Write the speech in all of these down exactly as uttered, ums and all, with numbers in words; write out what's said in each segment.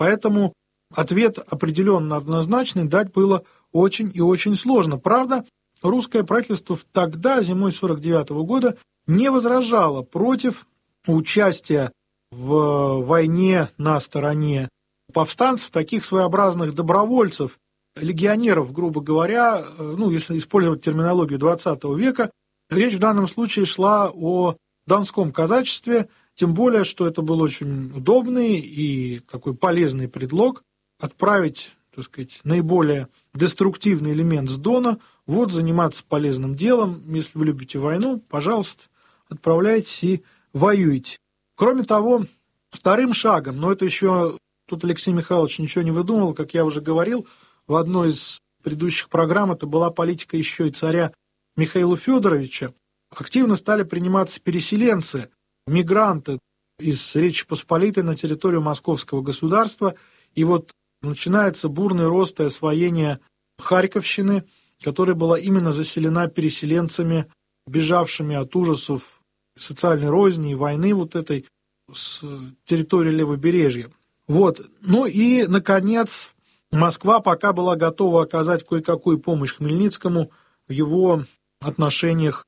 Поэтому ответ определенно однозначный дать было очень и очень сложно. Правда, русское правительство тогда, зимой сорок девятого года, не возражало против участия в войне на стороне повстанцев, таких своеобразных добровольцев, легионеров, грубо говоря, ну, если использовать терминологию двадцатого века, речь в данном случае шла о донском казачестве, тем более, что это был очень удобный и такой полезный предлог отправить, так сказать, наиболее деструктивный элемент с Дона, вот, заниматься полезным делом. Если вы любите войну, пожалуйста, отправляйтесь и воюйте. Кроме того, вторым шагом, но это еще, тут Алексей Михайлович ничего не выдумывал, как я уже говорил, в одной из предыдущих программ, это была политика еще и царя Михаила Федоровича, активно стали приниматься переселенцы, мигранты из Речи Посполитой на территорию Московского государства, и вот начинается бурный рост и освоение Харьковщины, которая была именно заселена переселенцами, бежавшими от ужасов социальной розни и войны вот этой с территории Левобережья. Вот. Ну и, наконец, Москва пока была готова оказать кое-какую помощь Хмельницкому в его отношениях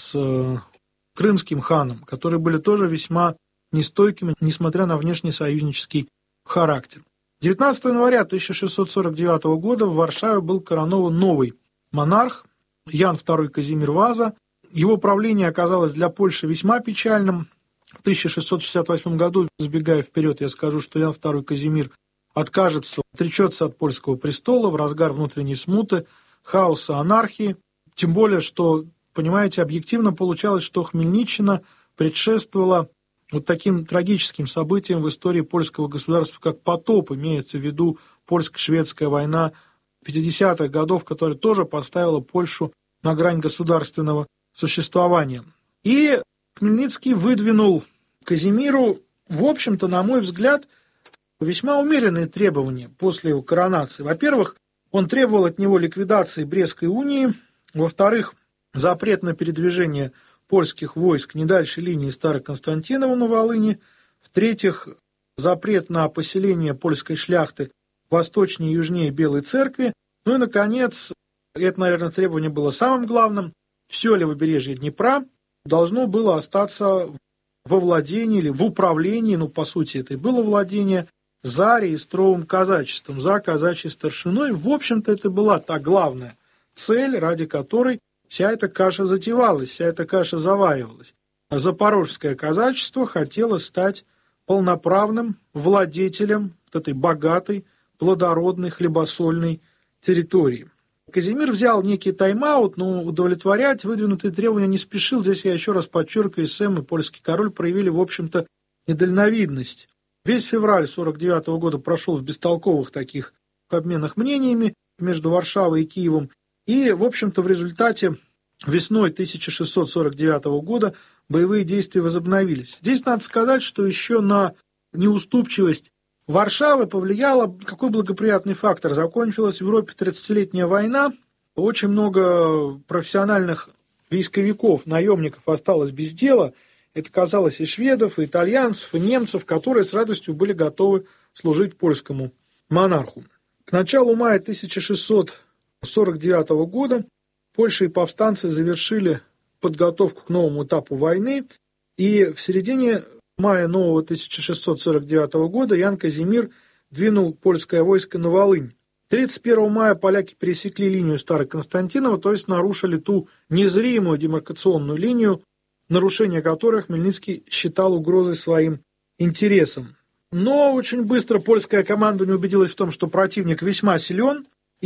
с крымским ханом, которые были тоже весьма нестойкими, несмотря на внешний союзнический характер. девятнадцатого января тысяча шестьсот сорок девятого года в Варшаве был коронован новый монарх Ян второй Казимир Ваза. Его правление оказалось для Польши весьма печальным. В тысяча шестьсот шестьдесят восьмом году, сбегая вперед, я скажу, что Ян второй Казимир откажется, отречется от польского престола в разгар внутренней смуты, хаоса, анархии. Тем более, что, понимаете, объективно получалось, что Хмельниччина предшествовала вот таким трагическим событиям в истории польского государства, как потоп, имеется в виду польско-шведская война пятидесятых годов, которая тоже поставила Польшу на грань государственного существования. И Хмельницкий выдвинул Казимиру, в общем-то, на мой взгляд, весьма умеренные требования после его коронации. Во-первых, он требовал от него ликвидации Брестской унии, во-вторых, запрет на передвижение польских войск не дальше линии Староконстантинова на Волыни, в-третьих, запрет на поселение польской шляхты восточнее и южнее Белой Церкви, ну и, наконец, это, наверное, требование было самым главным, все левобережье Днепра должно было остаться во владении или в управлении, ну, по сути, это и было владение, за реестровым казачеством, за казачьей старшиной. В общем-то, это была та главная цель, ради которой вся эта каша затевалась, вся эта каша заваривалась. Запорожское казачество хотело стать полноправным владетелем вот этой богатой, плодородной, хлебосольной территории. Казимир взял некий тайм-аут, но удовлетворять выдвинутые требования не спешил. Здесь я еще раз подчеркиваю, Сэм и польский король проявили, в общем-то, недальновидность. Весь февраль сорок девятого года прошел в бестолковых таких обменах мнениями между Варшавой и Киевом. И, в общем-то, в результате весной тысяча шестьсот сорок девятого года боевые действия возобновились. Здесь надо сказать, что еще на неуступчивость Варшавы повлиял какой благоприятный фактор. Закончилась в Европе тридцатилетняя война. Очень много профессиональных войсковиков, наемников осталось без дела. Это касалось и шведов, и итальянцев, и немцев, которые с радостью были готовы служить польскому монарху. К началу мая тысяча шестьсот сорок девятого года Польша и повстанцы завершили подготовку к новому этапу войны, и в середине мая нового тысяча шестьсот сорок девятого года Ян Казимир двинул польское войско на Волынь. тридцать первого мая поляки пересекли линию Староконстантинова, то есть нарушили ту незримую демаркационную линию, нарушение которой Хмельницкий считал угрозой своим интересам. Но очень быстро польское командование убедилось в том, что противник весьма силен,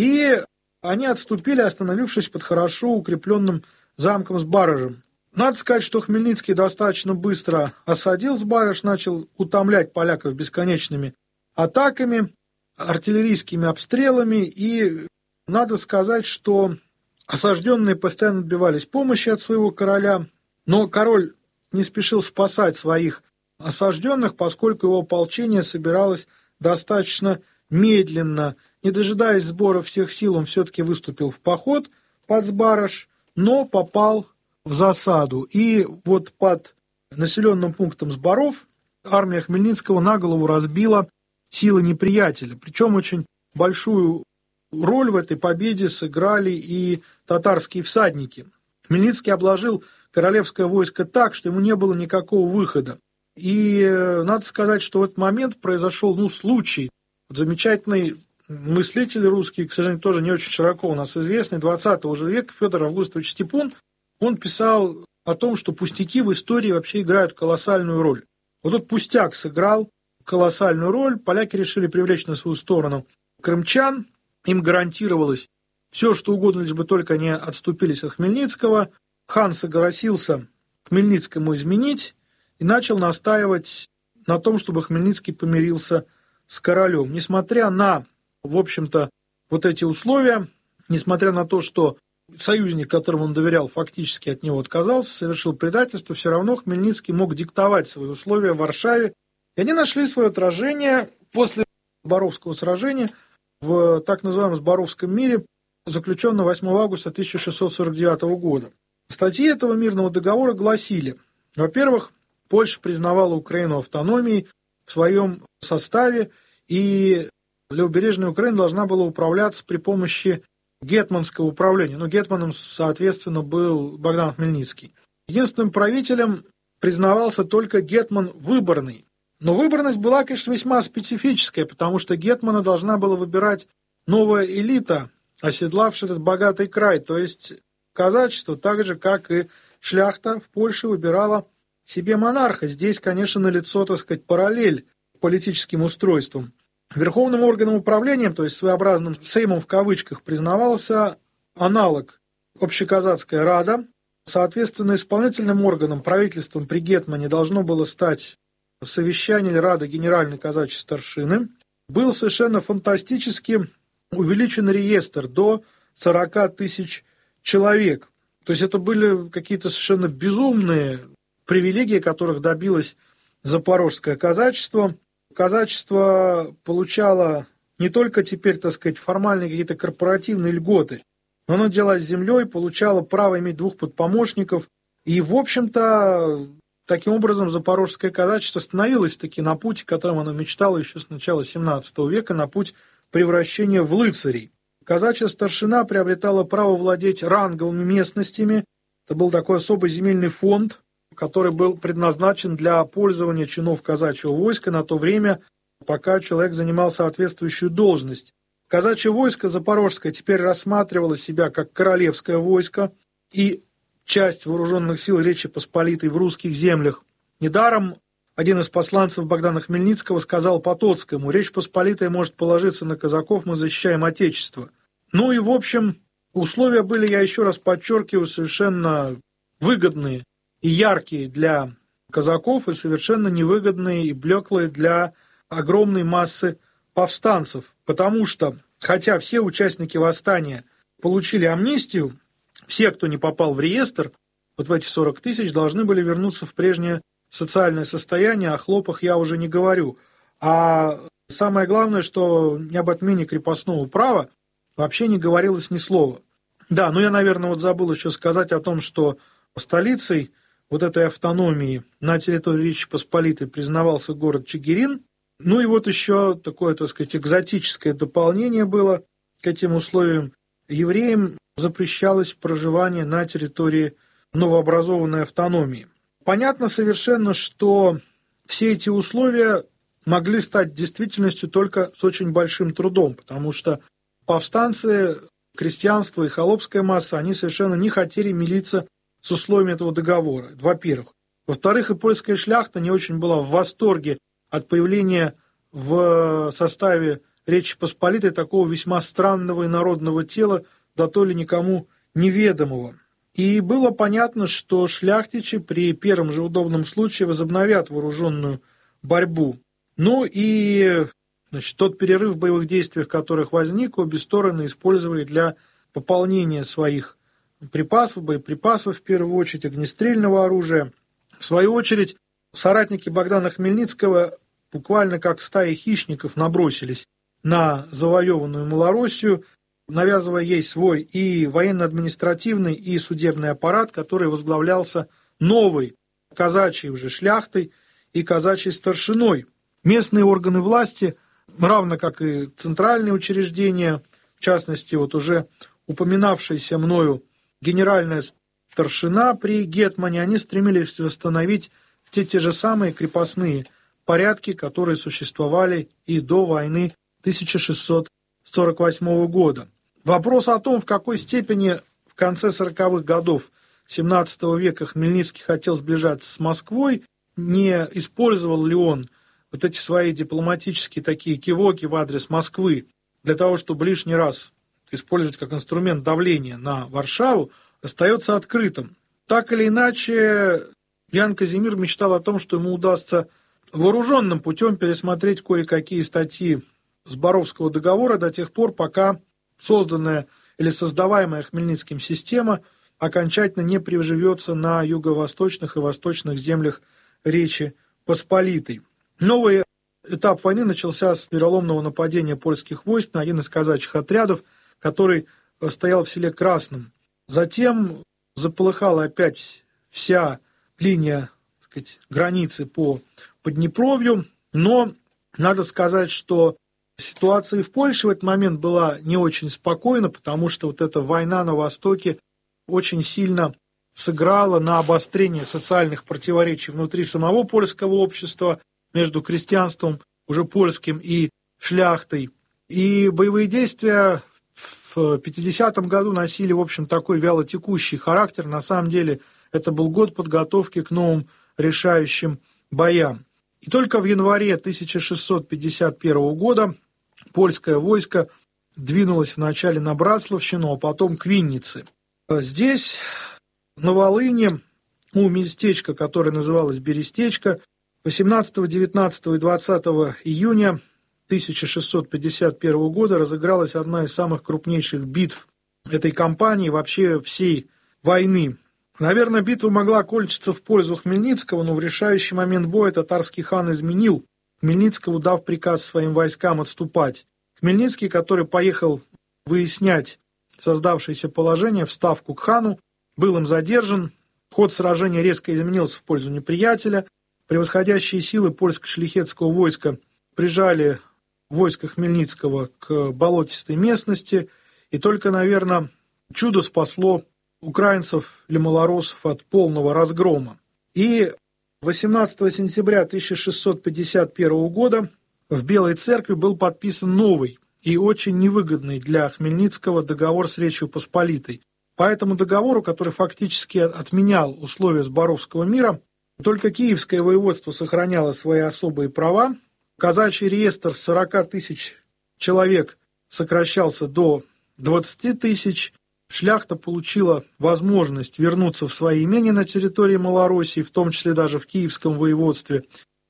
и они отступили, остановившись под хорошо укрепленным замком Сбаражем. Надо сказать, что Хмельницкий достаточно быстро осадил Сбараж, начал утомлять поляков бесконечными атаками, артиллерийскими обстрелами, и надо сказать, что осажденные постоянно добивались помощи от своего короля, но король не спешил спасать своих осажденных, поскольку его ополчение собиралось достаточно медленно. Не дожидаясь сбора всех сил, он все-таки выступил в поход под Сбараж, но попал в засаду. И вот под населенным пунктом Сбаров армия Хмельницкого на голову разбила силы неприятеля. Причем очень большую роль в этой победе сыграли и татарские всадники. Хмельницкий обложил королевское войско так, что ему не было никакого выхода. И надо сказать, что в этот момент произошел ну, случай. Вот замечательный мыслитель русский, к сожалению, тоже не очень широко у нас известный, двадцатого уже века, Федор Августович Степун, он писал о том, что пустяки в истории вообще играют колоссальную роль. Вот этот пустяк сыграл колоссальную роль, поляки решили привлечь на свою сторону крымчан, им гарантировалось все, что угодно, лишь бы только не отступились от Хмельницкого. Хан согласился Хмельницкому изменить и начал настаивать на том, чтобы Хмельницкий помирился с королем. Несмотря на, в общем-то, вот эти условия, несмотря на то, что союзник, которому он доверял, фактически от него отказался, совершил предательство, все равно Хмельницкий мог диктовать свои условия в Варшаве. И они нашли свое отражение после Боровского сражения в так называемом Боровском мире, заключенном восьмого августа тысяча шестьсот сорок девятого года. Статьи этого мирного договора гласили: во-первых, Польша признавала Украину автономией в своем составе, и левобережная Украина должна была управляться при помощи гетманского управления. Но гетманом, соответственно, был Богдан Хмельницкий. Единственным правителем признавался только гетман выборный. Но выборность была, конечно, весьма специфическая, потому что гетмана должна была выбирать новая элита, оседлавшая этот богатый край, то есть казачество, так же, как и шляхта в Польше выбирала себе монарха. Здесь, конечно, налицо, так сказать, параллель политическим устройством. Верховным органом управления, то есть своеобразным сеймом в кавычках, признавался аналог Общеказацкая рада. Соответственно, исполнительным органом, правительством при гетмане должно было стать совещание Рады Генеральной казачьей старшины. Был совершенно фантастически увеличен реестр до сорок тысяч человек. То есть это были какие-то совершенно безумные привилегии, которых добилось запорожское казачество. Казачество получало не только теперь, так сказать, формальные какие-то корпоративные льготы, но оно делалось землей, получало право иметь двух подпомощников. И, в общем-то, таким образом запорожское казачество становилось таки на путь, которым оно мечтало еще с начала семнадцатого века, на путь превращения в рыцарей. Казачья старшина приобретала право владеть ранговыми местностями. Это был такой особый земельный фонд, который был предназначен для пользования чинов казачьего войска на то время, пока человек занимал соответствующую должность. Казачье войско запорожское теперь рассматривало себя как королевское войско и часть вооруженных сил Речи Посполитой в русских землях. Недаром один из посланцев Богдана Хмельницкого сказал Потоцкому: «Речь Посполитая может положиться на казаков, мы защищаем Отечество». Ну и, в общем, условия были, я еще раз подчеркиваю, совершенно выгодные и яркие для казаков, и совершенно невыгодные и блеклые для огромной массы повстанцев. Потому что, хотя все участники восстания получили амнистию, все, кто не попал в реестр, вот в эти сорок тысяч, должны были вернуться в прежнее социальное состояние, о хлопах я уже не говорю. А самое главное, что ни об отмене крепостного права вообще не говорилось ни слова. Да, ну я, наверное, вот забыл еще сказать о том, что столицей вот этой автономии на территории Речи Посполитой признавался город Чигирин. Ну и вот еще такое, так сказать, экзотическое дополнение было к этим условиям. Евреям запрещалось проживание на территории новообразованной автономии. Понятно совершенно, что все эти условия могли стать действительностью только с очень большим трудом, потому что повстанцы, крестьянство и холопская масса, они совершенно не хотели мириться с условиями этого договора, во-первых. Во-вторых, и польская шляхта не очень была в восторге от появления в составе Речи Посполитой такого весьма странного и народного тела, да то ли никому неведомого. И было понятно, что шляхтичи при первом же удобном случае возобновят вооруженную борьбу. Ну и значит, тот перерыв в боевых действиях, которых возник, обе стороны использовали для пополнения своих припасов, боеприпасов, в первую очередь огнестрельного оружия. В свою очередь, соратники Богдана Хмельницкого буквально как стаи хищников набросились на завоеванную Малороссию, навязывая ей свой и военно-административный, и судебный аппарат, который возглавлялся новой казачьей уже шляхтой и казачьей старшиной. Местные органы власти равно как и центральные учреждения, в частности, вот уже упоминавшаяся мною генеральная старшина при гетмане, они стремились восстановить все те же самые крепостные порядки, которые существовали и до войны тысяча шестьсот сорок восьмого года. Вопрос о том, в какой степени в конце сороковых годов семнадцатого века Хмельницкий хотел сближаться с Москвой, не использовал ли он вот эти свои дипломатические такие кивоки в адрес Москвы для того, чтобы лишний раз использовать как инструмент давления на Варшаву, остается открытым. Так или иначе, Ян Казимир мечтал о том, что ему удастся вооруженным путем пересмотреть кое-какие статьи Зборовского договора до тех пор, пока созданная или создаваемая Хмельницким система окончательно не приживется на юго-восточных и восточных землях Речи Посполитой. Новый этап войны начался с вероломного нападения польских войск на один из казачьих отрядов, который стоял в селе Красном. Затем заполыхала опять вся линия, так сказать, границы по Поднепровью, но надо сказать, что ситуация и в Польше в этот момент была не очень спокойна, потому что вот эта война на Востоке очень сильно сыграла на обострение социальных противоречий внутри самого польского общества, между крестьянством уже польским и шляхтой. И боевые действия в пятидесятом году носили, в общем, такой вялотекущий характер. На самом деле это был год подготовки к новым решающим боям. И только в январе тысяча шестьсот пятьдесят первого года польское войско двинулось вначале на Братславщину, а потом к Виннице. Здесь, на Волыни, у местечка, которое называлось Берестечко, восемнадцатого, девятнадцатого и двадцатого июня тысяча шестьсот пятьдесят первого года разыгралась одна из самых крупнейших битв этой кампании, вообще всей войны. Наверное, битва могла кончиться в пользу Хмельницкого, но в решающий момент боя татарский хан изменил Хмельницкому, дав приказ своим войскам отступать. Хмельницкий, который поехал выяснять создавшееся положение в ставку к хану, был им задержан. Ход сражения резко изменился в пользу неприятеля. Превосходящие силы польско-шляхетского войска прижали войско Хмельницкого к болотистой местности, и только, наверное, чудо спасло украинцев или малороссов от полного разгрома. И восемнадцатого сентября тысяча шестьсот пятьдесят первого года в Белой Церкви был подписан новый и очень невыгодный для Хмельницкого договор с Речью Посполитой. По этому договору, который фактически отменял условия Зборовского мира, только Киевское воеводство сохраняло свои особые права. Казачий реестр с сорока тысяч человек сокращался до двадцати тысяч. Шляхта получила возможность вернуться в свои имения на территории Малороссии, в том числе даже в Киевском воеводстве.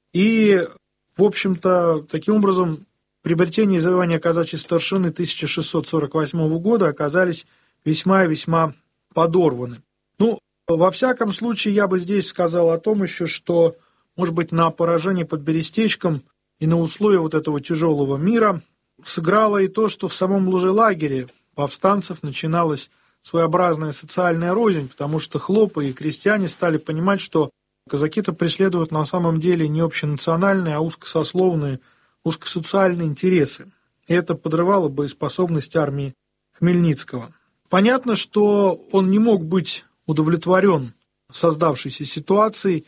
И, в общем-то, таким образом, приобретение и завоевание казачьей старшины тысяча шестьсот сорок восьмого года оказались весьма и весьма подорваны. Ну, во всяком случае, я бы здесь сказал о том еще, что, может быть, на поражение под Берестечком и на условия вот этого тяжелого мира сыграло и то, что в самом лагере повстанцев начиналась своеобразная социальная рознь, потому что хлопы и крестьяне стали понимать, что казаки-то преследуют на самом деле не общенациональные, а узкосословные, узкосоциальные интересы. И это подрывало боеспособность армии Хмельницкого. Понятно, что он не мог быть удовлетворен создавшейся ситуацией,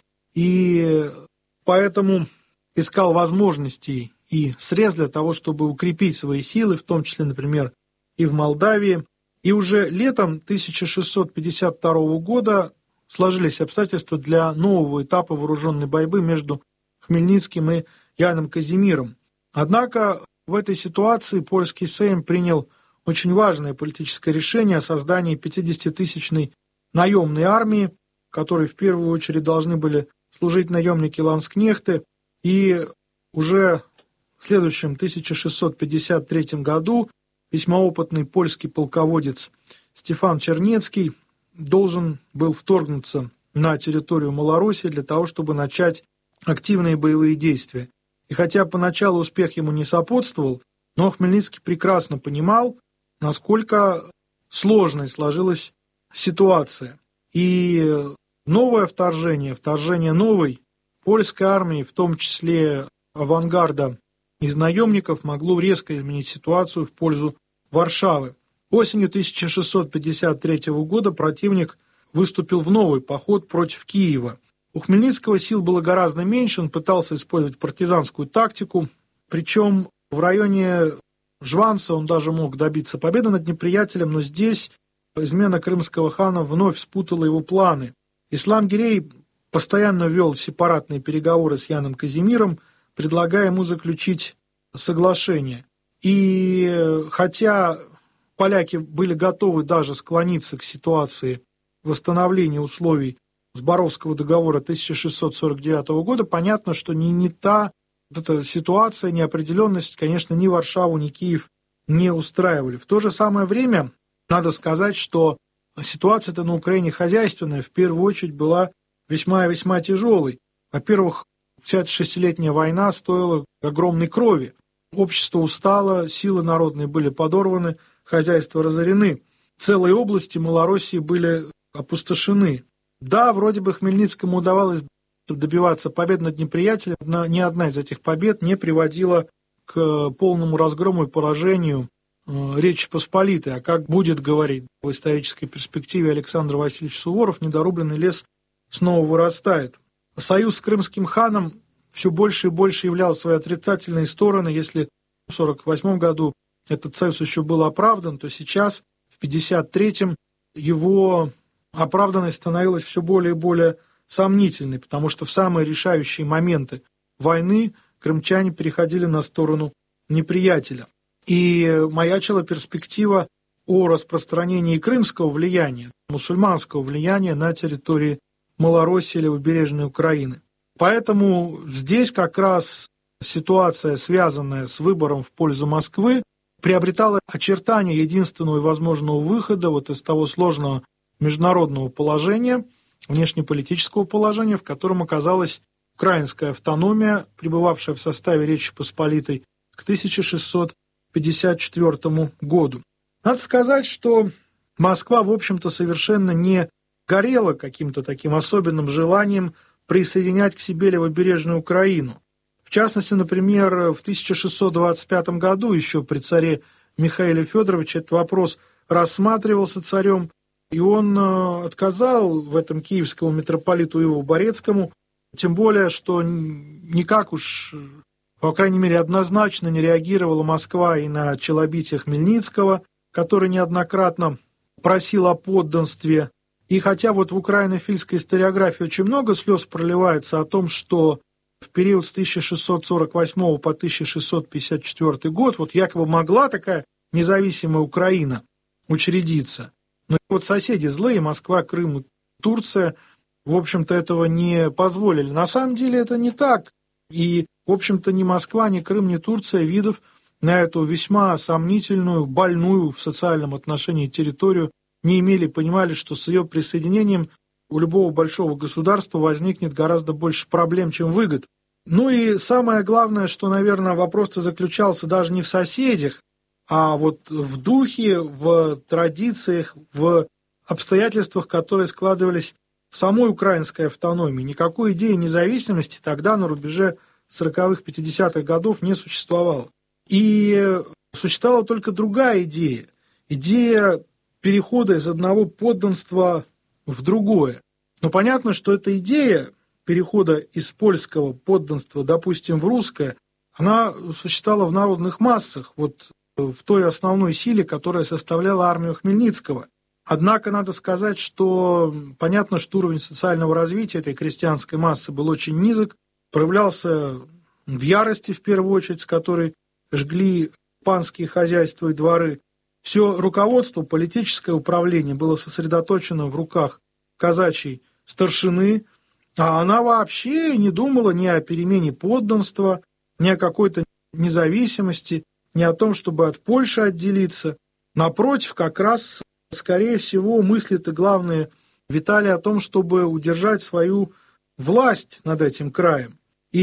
и поэтому искал возможностей и средств для того, чтобы укрепить свои силы, в том числе, например, и в Молдавии. И уже летом тысяча шестьсот пятьдесят второго года сложились обстоятельства для нового этапа вооруженной борьбы между Хмельницким и Яном Казимиром. Однако в этой ситуации польский Сейм принял очень важное политическое решение о создании пятидесятитысячной наемной армии, в которой в первую очередь должны были служить наемники-ланскнехты, и уже в следующем тысяча шестьсот пятьдесят третьем году весьма опытный польский полководец Стефан Чернецкий должен был вторгнуться на территорию Малороссии для того, чтобы начать активные боевые действия. И хотя поначалу успех ему не сопутствовал, но Хмельницкий прекрасно понимал, насколько сложной сложилась ситуация. И новое вторжение, вторжение новой польской армии, в том числе авангарда из наемников могло резко изменить ситуацию в пользу Варшавы. Осенью тысяча шестьсот пятьдесят третьего года противник выступил в новый поход против Киева. У Хмельницкого сил было гораздо меньше, он пытался использовать партизанскую тактику, причем в районе Жванца он даже мог добиться победы над неприятелем, но здесь измена крымского хана вновь спутала его планы. Ислам-Гирей постоянно вел сепаратные переговоры с Яном Казимиром, предлагая ему заключить соглашение. И хотя поляки были готовы даже склониться к ситуации восстановления условий Зборовского договора тысяча шестьсот сорок девятого года, понятно, что ни, ни та вот эта ситуация, неопределенность, конечно, ни Варшаву, ни Киев не устраивали. В то же самое время надо сказать, что ситуация-то на Украине хозяйственная в первую очередь была весьма и весьма тяжелой. Во-первых, вся эта шестилетняя война стоила огромной крови. Общество устало, силы народные были подорваны, хозяйства разорены. Целые области Малороссии были опустошены. Да, вроде бы Хмельницкому удавалось добиваться побед над неприятелем, но ни одна из этих побед не приводила к полному разгрому и поражению Речи Посполитой. А как будет говорить в исторической перспективе Александр Васильевич Суворов, недорубленный лес снова вырастает. Союз с крымским ханом все больше и больше являл свои отрицательные стороны. Если в сорок восьмом году этот союз еще был оправдан, то сейчас, в пятьдесят третьем, его оправданность становилась все более и более сомнительной, потому что в самые решающие моменты войны крымчане переходили на сторону неприятеля. И маячила перспектива о распространении крымского влияния, мусульманского влияния на территории Малороссии или Левобережной Украины. Поэтому здесь как раз ситуация, связанная с выбором в пользу Москвы, приобретала очертания единственного и возможного выхода вот из того сложного международного положения, внешнеполитического положения, в котором оказалась украинская автономия, пребывавшая в составе Речи Посполитой к тысяча шестьсот пятьдесят четвёртому году. Надо сказать, что Москва, в общем-то, совершенно не горела каким-то таким особенным желанием присоединять к себе левобережную Украину. В частности, например, в тысяча шестьсот двадцать пятом году, еще при царе Михаиле Федоровиче, этот вопрос рассматривался царем, и он отказал в этом киевскому митрополиту Иову Борецкому, тем более, что никак уж, по крайней мере, однозначно не реагировала Москва и на челобитие Хмельницкого, который неоднократно просил о подданстве. И хотя вот в украинофильской историографии очень много слез проливается о том, что в период с тысяча шестьсот сорок восьмого по тысяча шестьсот пятьдесят четвёртый год вот якобы могла такая независимая Украина учредиться. Но вот соседи злые, Москва, Крым и Турция, в общем-то, этого не позволили. На самом деле это не так. И, в общем-то, ни Москва, ни Крым, ни Турция видов на эту весьма сомнительную, больную в социальном отношении территорию не имели, понимали, что с ее присоединением у любого большого государства возникнет гораздо больше проблем, чем выгод. Ну и самое главное, что, наверное, вопрос-то заключался даже не в соседях, а вот в духе, в традициях, в обстоятельствах, которые складывались в самой украинской автономии. Никакой идеи независимости тогда на рубеже сороковых-пятидесятых годов не существовало. И существовала только другая идея. Идея перехода из одного подданства в другое. Но понятно, что эта идея перехода из польского подданства, допустим, в русское, она существовала в народных массах, вот в той основной силе, которая составляла армию Хмельницкого. Однако надо сказать, что понятно, что уровень социального развития этой крестьянской массы был очень низок, проявлялся в ярости, в первую очередь, с которой жгли панские хозяйства и дворы. Все руководство, политическое управление было сосредоточено в руках казачьей старшины, а она вообще не думала ни о перемене подданства, ни о какой-то независимости, ни о том, чтобы от Польши отделиться. Напротив, как раз, скорее всего, мысли-то главные витали о том, чтобы удержать свою власть над этим краем.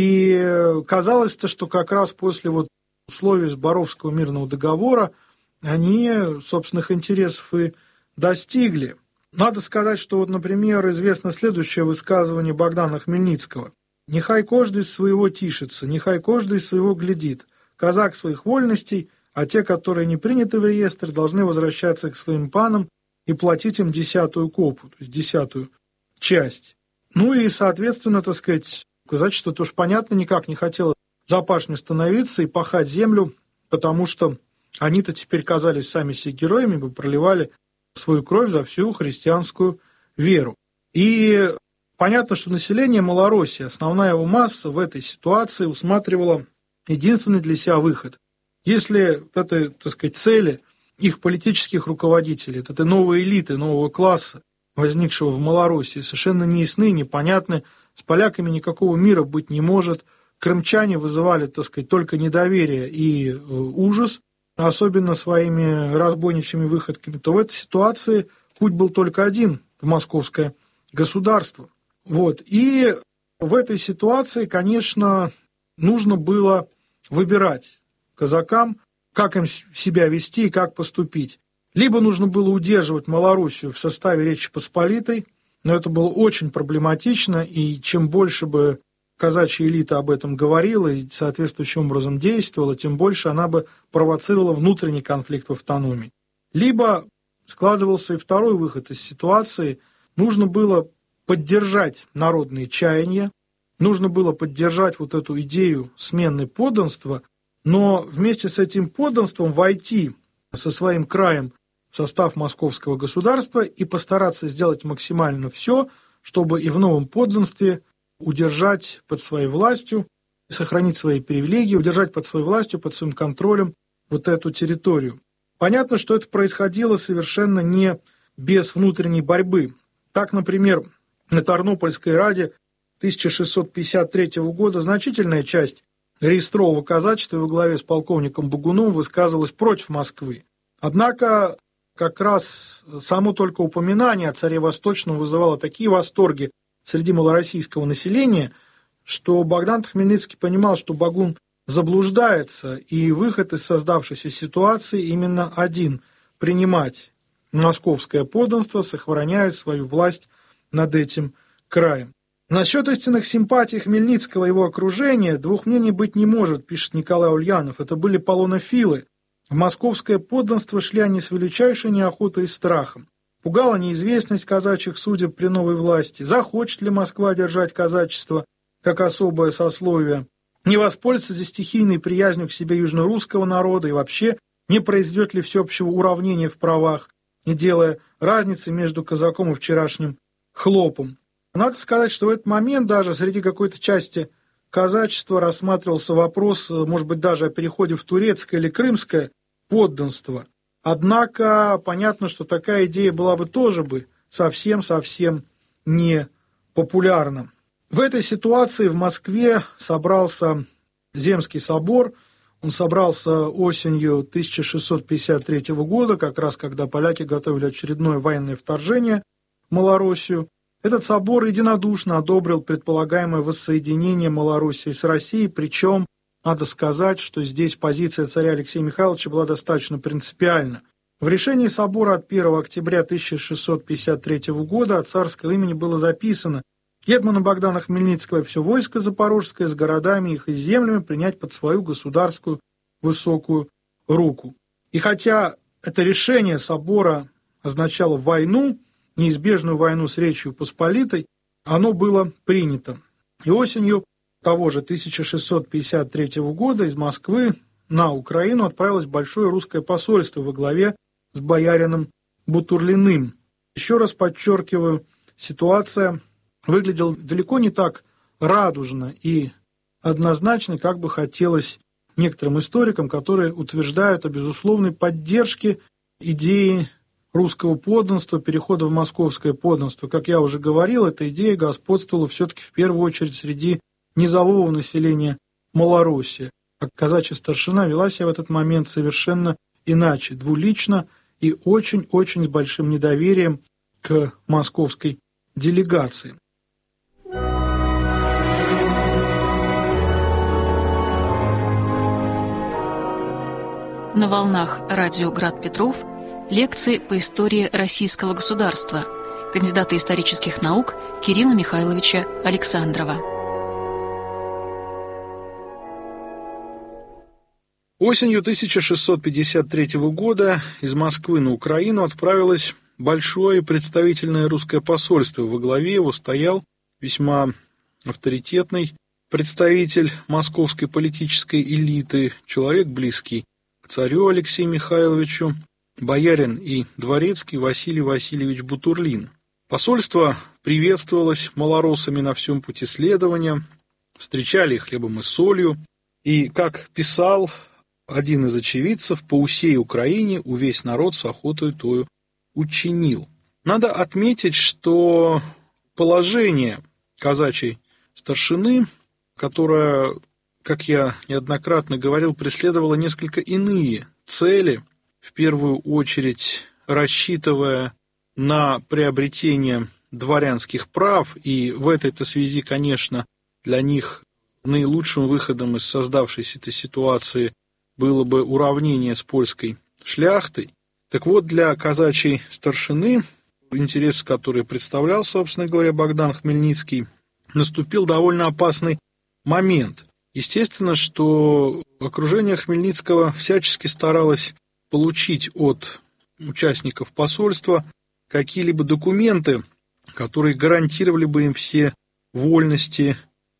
И казалось-то, что как раз после вот условий Зборовского мирного договора они собственных интересов и достигли. Надо сказать, что, вот, например, известно следующее высказывание Богдана Хмельницкого. «Нехай кождый своего тишится, нехай кождый своего глядит. казак своих вольностей, а те, которые не приняты в реестр, должны возвращаться к своим панам и платить им десятую копу, то есть десятую часть. Ну и, соответственно, так сказать, казачество тоже, понятно, никак не хотело за пашню становиться и пахать землю, потому что они-то теперь казались сами себе героями, бы проливали свою кровь за всю христианскую веру. И понятно, что население Малороссии, основная его масса в этой ситуации усматривала единственный для себя выход. Если этой, так сказать, цели их политических руководителей, этой новой элиты, нового класса, возникшего в Малороссии, совершенно неясны, непонятны, с поляками никакого мира быть не может, крымчане вызывали, так сказать, только недоверие и ужас, особенно своими разбойничьими выходками, то в этой ситуации путь был только один в московское государство. Вот. И в этой ситуации, конечно, нужно было выбирать казакам, как им себя вести и как поступить. Либо нужно было удерживать Малороссию в составе Речи Посполитой, но это было очень проблематично, и чем больше бы казачья элита об этом говорила и соответствующим образом действовала, тем больше она бы провоцировала внутренний конфликт в автономии. Либо складывался и второй выход из ситуации. Нужно было поддержать народные чаяния, нужно было поддержать вот эту идею смены подданства, но вместе с этим подданством войти со своим краем в состав московского государства и постараться сделать максимально все, чтобы и в новом подданстве удержать под своей властью, сохранить свои привилегии, удержать под своей властью, под своим контролем вот эту территорию. Понятно, что это происходило совершенно не без внутренней борьбы. Так, например, на Тарнопольской раде тысяча шестьсот пятьдесят третьего года значительная часть реестрового казачества во главе с полковником Бугуновым высказывалась против Москвы. Однако как раз само только упоминание о царе Восточном вызывало такие восторги среди малороссийского населения, что Богдан Хмельницкий понимал, что Багун заблуждается, и выход из создавшейся ситуации именно один – принимать московское подданство, сохраняя свою власть над этим краем. Насчет истинных симпатий Хмельницкого и его окружения двух мнений быть не может, пишет Николай Ульянов. Это были полонофилы. В московское подданство шли они с величайшей неохотой и страхом. Пугала неизвестность казачьих судеб при новой власти. Захочет ли Москва держать казачество как особое сословие? Не воспользуется ли стихийной приязнью к себе южнорусского народа и вообще не произведет ли всеобщего уравнения в правах, не делая разницы между казаком и вчерашним хлопом? Надо сказать, что в этот момент даже среди какой-то части казачества рассматривался вопрос, может быть, даже о переходе в турецкое или крымское подданство. Однако понятно, что такая идея была бы тоже бы совсем-совсем не популярна. В этой ситуации в Москве собрался Земский собор. Он собрался осенью тысяча шестьсот пятьдесят третьего года, как раз когда поляки готовили очередное военное вторжение в Малороссию. Этот собор единодушно одобрил предполагаемое воссоединение Малороссии с Россией, причем надо сказать, что здесь позиция царя Алексея Михайловича была достаточно принципиальна. В решении собора от первого октября тысяча шестьсот пятьдесят третьего года от царского имени было записано: гетмана Богдана Хмельницкого все войско запорожское с городами их и землями принять под свою государскую высокую руку. И хотя это решение собора означало войну, неизбежную войну с Речью Посполитой, оно было принято. И осенью того же тысяча шестьсот пятьдесят третьего года из Москвы на Украину отправилось большое русское посольство во главе с боярином Бутурлиным. Еще раз подчеркиваю, ситуация выглядела далеко не так радужно и однозначно, как бы хотелось некоторым историкам, которые утверждают о безусловной поддержке идеи русского подданства, перехода в московское подданство. Как я уже говорил, эта идея господствовала все-таки в первую очередь среди низового населения Малороссии. А казачья старшина вела себя в этот момент совершенно иначе, двулично и очень-очень с большим недоверием к московской делегации. На волнах радио «Град Петров» лекции по истории российского государства кандидата исторических наук Кирилла Михайловича Александрова. Осенью тысяча шестьсот пятьдесят третьего года из Москвы на Украину отправилось большое представительное русское посольство. Во главе его стоял весьма авторитетный представитель московской политической элиты, человек близкий к царю Алексею Михайловичу, боярин и дворецкий Василий Васильевич Бутурлин. Посольство приветствовалось малороссами на всем пути следования, встречали их хлебом и солью, и, как писал один из очевидцев, по усей Украине увесь народ с охотою тою учинил. Надо отметить, что положение казачьей старшины, которое, как я неоднократно говорил, преследовало несколько иные цели, в первую очередь рассчитывая на приобретение дворянских прав, и в этой-то связи, конечно, для них наилучшим выходом из создавшейся этой ситуации было бы уравнение с польской шляхтой. Так вот, для казачьей старшины, интерес который представлял, собственно говоря, Богдан Хмельницкий, наступил довольно опасный момент. Естественно, что окружение Хмельницкого всячески старалось получить от участников посольства какие-либо документы, которые гарантировали бы им все вольности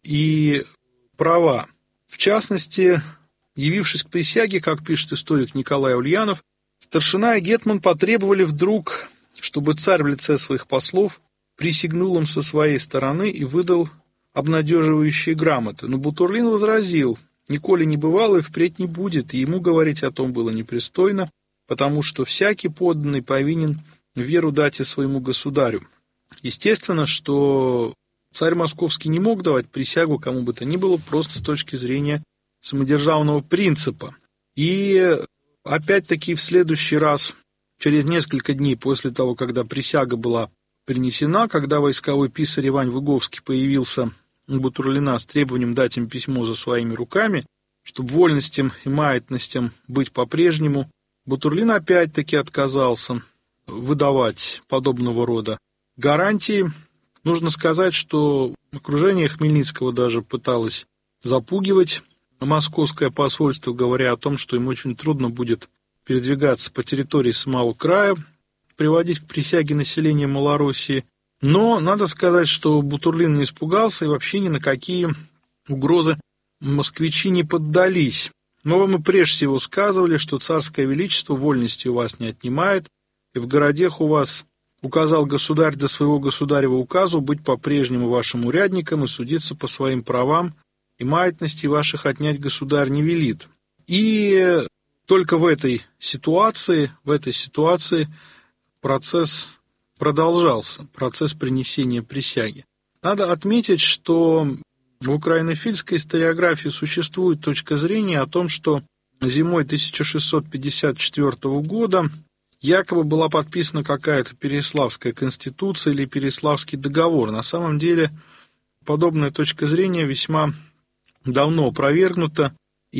и права. В частности, явившись к присяге, как пишет историк Николай Ульянов, старшина и гетман потребовали вдруг, чтобы царь в лице своих послов присягнул им со своей стороны и выдал обнадеживающие грамоты. Но Бутурлин возразил: николи не бывало и впредь не будет, и ему говорить о том было непристойно, потому что всякий подданный повинен веру дать и своему государю. Естественно, что царь московский не мог давать присягу кому бы то ни было, просто с точки зрения самодержавного принципа. И опять-таки в следующий раз, через несколько дней после того, когда присяга была принесена, когда войсковой писарь Иван Выговский появился у Бутурлина с требованием дать им письмо за своими руками, чтобы вольностям и маятностям быть по-прежнему, Бутурлин опять-таки отказался выдавать подобного рода гарантии. Нужно сказать, что окружение Хмельницкого даже пыталось запугивать московское посольство, говоря о том, что им очень трудно будет передвигаться по территории самого края, приводить к присяге населения Малороссии. Но надо сказать, что Бутурлин не испугался и вообще ни на какие угрозы москвичи не поддались. Мы вам и прежде всего сказывали, что царское величество вольности у вас не отнимает, и в городах у вас указал государь до своего государева указу быть по-прежнему вашим урядником и судиться по своим правам, и маятности ваших отнять государь не велит. И только в этой ситуации, в этой ситуации процесс продолжался, процесс принесения присяги. Надо отметить, что в украинофильской историографии существует точка зрения о том, что зимой тысяча шестьсот пятьдесят четвёртого года якобы была подписана какая-то Переяславская конституция или Переяславский договор. На самом деле подобная точка зрения весьма давно опровергнута,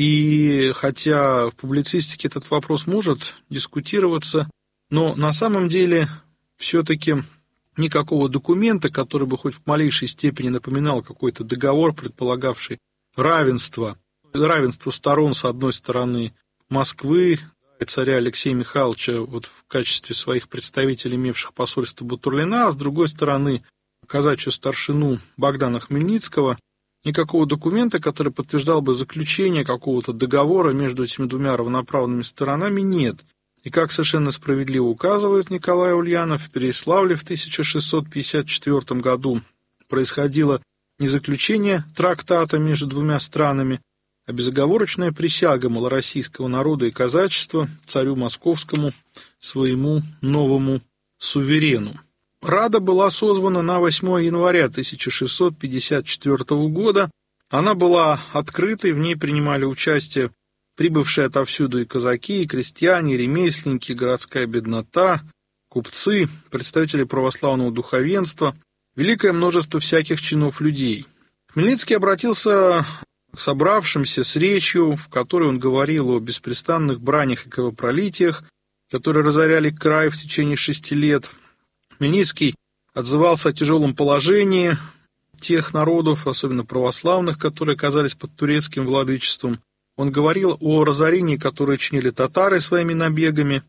и хотя в публицистике этот вопрос может дискутироваться, но на самом деле все-таки никакого документа, который бы хоть в малейшей степени напоминал какой-то договор, предполагавший равенство, равенство сторон, с одной стороны, Москвы, царя Алексея Михайловича вот в качестве своих представителей, имевших посольство Бутурлина, а с другой стороны, казачью старшину Богдана Хмельницкого, никакого документа, который подтверждал бы заключение какого-то договора между этими двумя равноправными сторонами, нет. И как совершенно справедливо указывает Николай Ульянов, в Переяславле в тысяча шестьсот пятьдесят четвёртом году происходило не заключение трактата между двумя странами, а безоговорочная присяга малороссийского народа и казачества царю московскому, своему новому суверену. Рада была созвана на восьмое января тысяча шестьсот пятьдесят четвёртого года. Она была открытой, в ней принимали участие прибывшие отовсюду и казаки, и крестьяне, и ремесленники, городская беднота, купцы, представители православного духовенства, великое множество всяких чинов людей. Хмельницкий обратился к собравшимся с речью, в которой он говорил о беспрестанных бранях и кровопролитиях, которые разоряли край в течение шести лет. Хмельницкий отзывался о тяжелом положении тех народов, особенно православных, которые оказались под турецким владычеством. Он говорил о разорении, которое чинили татары своими набегами,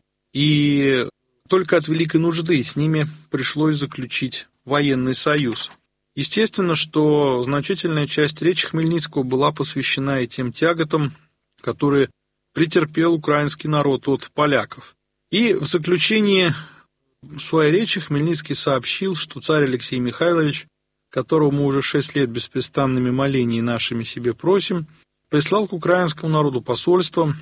и только от великой нужды с ними пришлось заключить военный союз. Естественно, что значительная часть речи Хмельницкого была посвящена и тем тяготам, которые претерпел украинский народ от поляков. И в заключении своей речи Хмельницкий сообщил, что царь Алексей Михайлович, которого мы уже шесть лет беспрестанными молениями нашими себе просим, прислал к украинскому народу посольство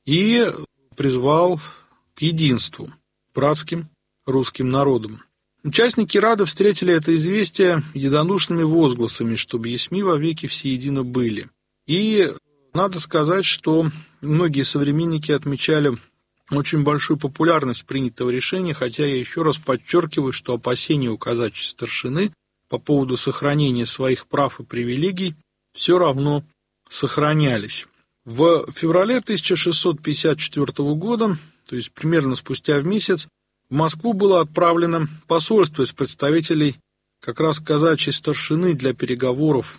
и призвал к единству братским русским народом. Участники Рады встретили это известие единодушными возгласами, чтобы есмь вовеки все едино были. И надо сказать, что многие современники отмечали очень большую популярность принятого решения, хотя я еще раз подчеркиваю, что опасения у казачьей старшины по поводу сохранения своих прав и привилегий все равно сохранялись. В феврале тысяча шестьсот пятьдесят четвёртого года, то есть примерно спустя в месяц, в Москву было отправлено посольство из представителей как раз казачьей старшины для переговоров.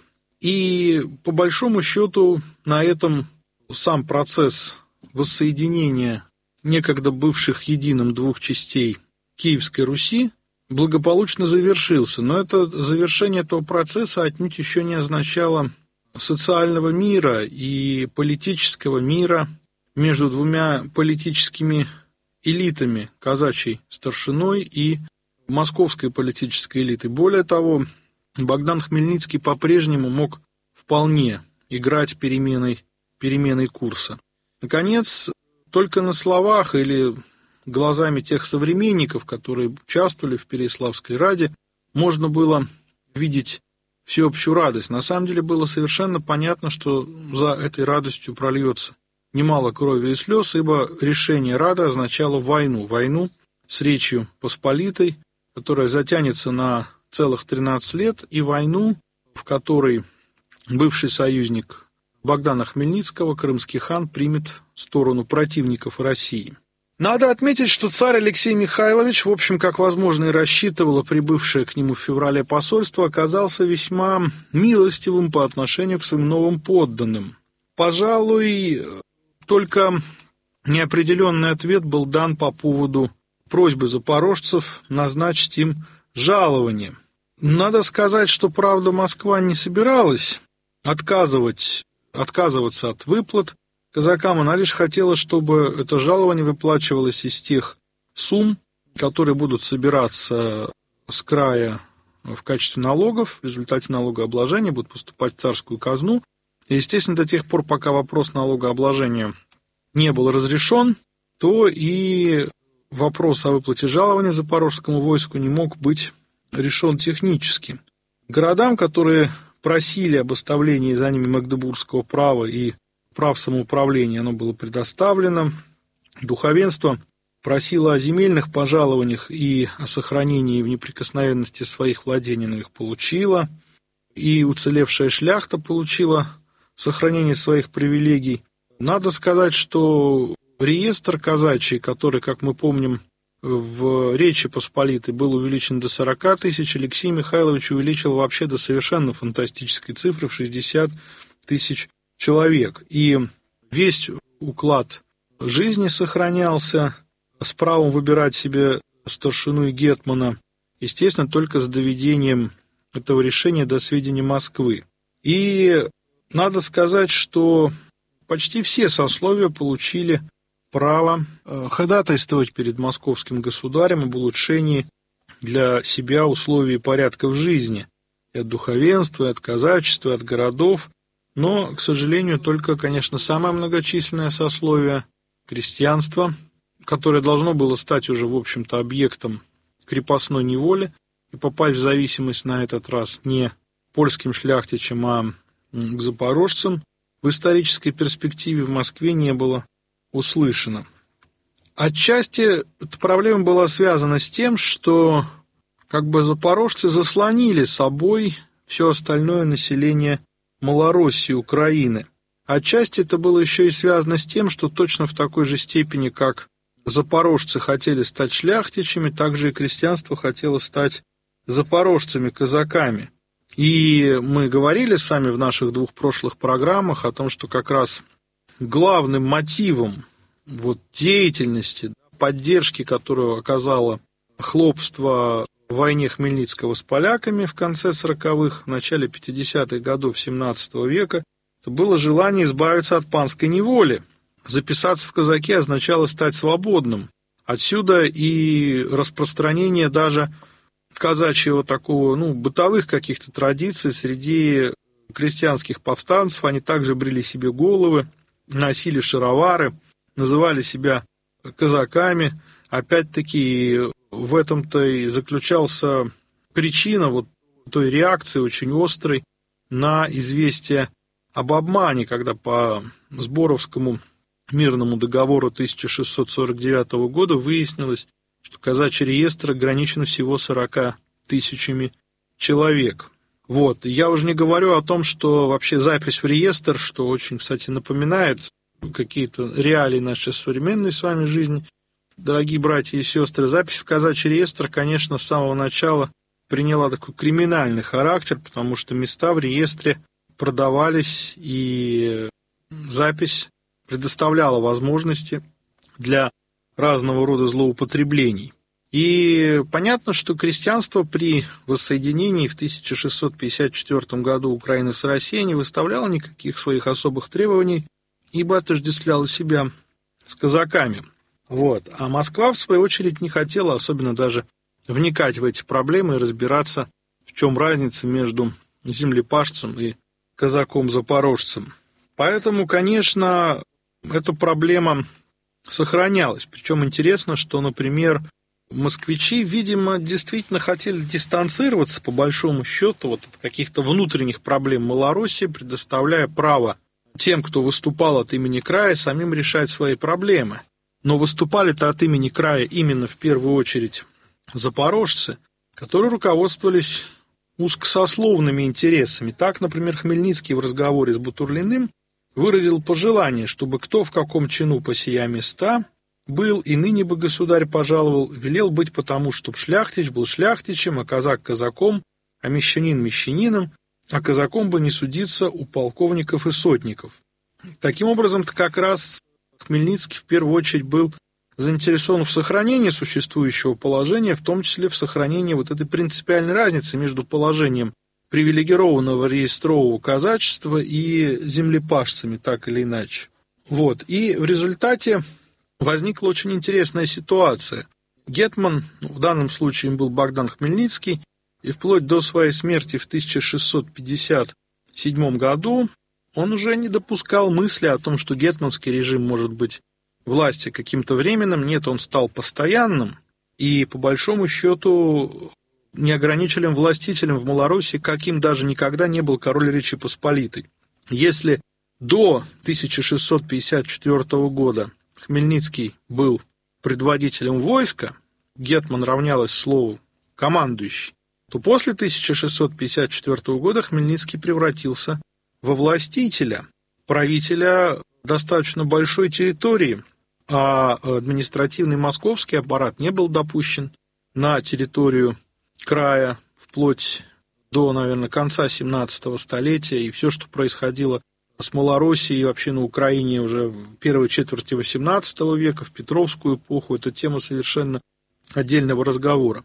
И по большому счету на этом сам процесс воссоединения некогда бывших единым двух частей Киевской Руси благополучно завершился. Но это завершение этого процесса отнюдь еще не означало социального мира и политического мира между двумя политическими элитами, казачьей старшиной и московской политической элитой. Более того, Богдан Хмельницкий по-прежнему мог вполне играть переменой, переменой курса. Наконец, только на словах или глазами тех современников, которые участвовали в Переяславской Раде, можно было видеть всеобщую радость. На самом деле было совершенно понятно, что за этой радостью прольется немало крови и слез, ибо решение Рады означало войну. Войну с Речью Посполитой, которая затянется на целых тринадцать лет, и войну, в которой бывший союзник Богдана Хмельницкого, крымский хан, примет сторону противников России. Надо отметить, что царь Алексей Михайлович, в общем, как возможно и рассчитывало прибывшее к нему в феврале посольство, оказался весьма милостивым по отношению к своим новым подданным. Пожалуй, только неопределенный ответ был дан по поводу просьбы запорожцев назначить им жалование. Надо сказать, что, правда, Москва не собиралась отказывать, отказываться от выплат казакам, она лишь хотела, чтобы это жалование выплачивалось из тех сумм, которые будут собираться с края в качестве налогов, в результате налогообложения будут поступать в царскую казну. И, естественно, до тех пор, пока вопрос налогообложения не был разрешен, то и вопрос о выплате жалования запорожскому войску не мог быть решен технически. Городам, которые просили об оставлении за ними магдебургского права и прав самоуправления, оно было предоставлено. Духовенство просило о земельных пожалованиях и о сохранении в неприкосновенности своих владений, но их получило. И уцелевшая шляхта получила сохранение своих привилегий. Надо сказать, что реестр казачий, который, как мы помним, в Речи Посполитой был увеличен до сорока тысяч, Алексей Михайлович увеличил вообще до совершенно фантастической цифры в шестьдесят тысяч человек. И весь уклад жизни сохранялся с правом выбирать себе старшину и гетмана, естественно, только с доведением этого решения до сведения Москвы. И надо сказать, что почти все сословия получили право ходатайствовать перед московским государем об улучшении для себя условий и порядков жизни и от духовенства, и от казачества, и от городов. Но, к сожалению, только, конечно, самое многочисленное сословие – крестьянство, которое должно было стать уже, в общем-то, объектом крепостной неволи и попасть в зависимость на этот раз не польским шляхтичам, а к запорожцам, в исторической перспективе в Москве не было услышано. Отчасти эта проблема была связана с тем, что как бы запорожцы заслонили собой все остальное население Малороссии, Украины. Отчасти это было еще и связано с тем, что точно в такой же степени, как запорожцы хотели стать шляхтичами, так же и крестьянство хотело стать запорожцами, казаками. И мы говорили с вами в наших двух прошлых программах о том, что как раз главным мотивом вот, деятельности, поддержки, которую оказало хлопство в войне Хмельницкого с поляками в конце сороковых, в начале пятидесятых годов семнадцатого века, это было желание избавиться от панской неволи. Записаться в казаки означало стать свободным. Отсюда и распространение даже казачьего такого, ну, бытовых каких-то традиций среди крестьянских повстанцев. Они также брили себе головы, носили шаровары, называли себя казаками. Опять-таки, в этом-то и заключался причина вот той реакции очень острой на известие об обмане, когда по Сборовскому мирному договору тысяча шестьсот сорок девятого года выяснилось, что казачий реестр ограничен всего сорока тысячами человек. Вот. Я уже не говорю о том, что вообще запись в реестр, что очень, кстати, напоминает какие-то реалии нашей современной с вами жизни. Дорогие братья и сестры, запись в казачий реестр, конечно, с самого начала приняла такой криминальный характер, потому что места в реестре продавались, и запись предоставляла возможности для разного рода злоупотреблений. И понятно, что крестьянство при воссоединении в тысяча шестьсот пятьдесят четвёртом году Украины с Россией не выставляло никаких своих особых требований, ибо отождествляло себя с казаками. Вот. А Москва, в свою очередь, не хотела особенно даже вникать в эти проблемы и разбираться, в чем разница между землепашцем и казаком-запорожцем. Поэтому, конечно, эта проблема сохранялась. Причем интересно, что, например, москвичи, видимо, действительно хотели дистанцироваться, по большому счету, вот от каких-то внутренних проблем Малороссии, предоставляя право тем, кто выступал от имени края, самим решать свои проблемы. Но выступали-то от имени края именно в первую очередь запорожцы, которые руководствовались узкосословными интересами. Так, например, Хмельницкий в разговоре с Бутурлиным выразил пожелание, чтобы кто в каком чину по сия места был, и ныне бы государь пожаловал, велел быть потому, чтоб шляхтич был шляхтичем, а казак казаком, а мещанин мещанином, а казаком бы не судиться у полковников и сотников. Таким образом-то как раз Хмельницкий в первую очередь был заинтересован в сохранении существующего положения, в том числе в сохранении вот этой принципиальной разницы между положением привилегированного реестрового казачества и землепашцами, так или иначе. Вот. И в результате возникла очень интересная ситуация. Гетман, ну, в данном случае им был Богдан Хмельницкий, и вплоть до своей смерти в тысяча шестьсот пятьдесят седьмом году он уже не допускал мысли о том, что гетманский режим может быть власти каким-то временным. Нет, он стал постоянным, и по большому счету неограниченным властителем в Малороссии, каким даже никогда не был король Речи Посполитой. Если до тысяча шестьсот пятьдесят четвёртого года Хмельницкий был предводителем войска, гетман равнялось слову командующий, то после тысяча шестьсот пятьдесят четвёртого года Хмельницкий превратился во властителя, правителя достаточно большой территории, а административный московский аппарат не был допущен на территорию края вплоть до, наверное, конца семнадцатого столетия, и все, что происходило с Малороссией и вообще на Украине уже в первой четверти восемнадцатого века, в Петровскую эпоху, это тема совершенно отдельного разговора.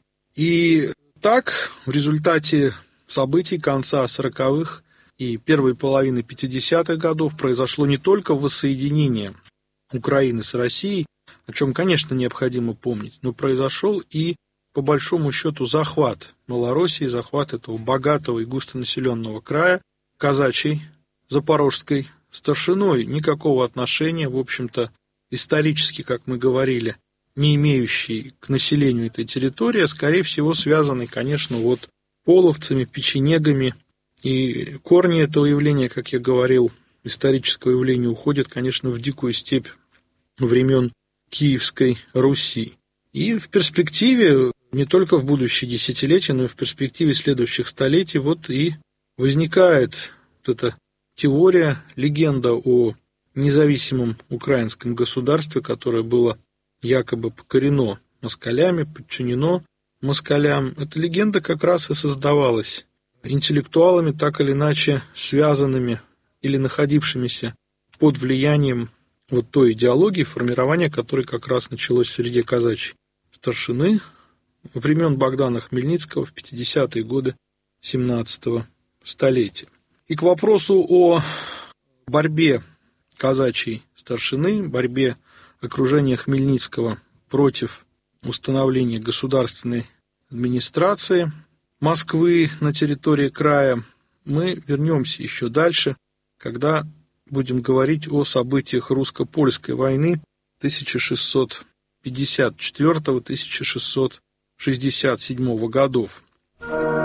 И так, в результате событий конца сороковых и первой половины пятидесятых годов произошло не только воссоединение Украины с Россией, о чем, конечно, необходимо помнить, но произошел и, по большому счету, захват Малороссии, захват этого богатого и густонаселенного края казачьей запорожской старшиной, никакого отношения, в общем-то, исторически, как мы говорили, не имеющий к населению этой территории, а, скорее всего, связанный, конечно, вот половцами, печенегами. И корни этого явления, как я говорил, исторического явления, уходят, конечно, в дикую степь времен Киевской Руси. И в перспективе, не только в будущие десятилетия, но и в перспективе следующих столетий, вот и возникает вот эта теория, легенда о независимом украинском государстве, которое было якобы покорено москалями, подчинено москалям. Эта легенда как раз и создавалась интеллектуалами, так или иначе связанными или находившимися под влиянием вот той идеологии, формирование которой как раз началось в среде казачьей старшины времен Богдана Хмельницкого в пятидесятые годы семнадцатого столетия. И к вопросу о борьбе казачьей старшины, борьбе окружения Хмельницкого против установления государственной администрации Москвы на территории края, мы вернемся еще дальше, когда будем говорить о событиях русско-польской войны тысяча шестьсот пятьдесят четвёртого — тысяча шестьсот шестьдесят седьмого годов.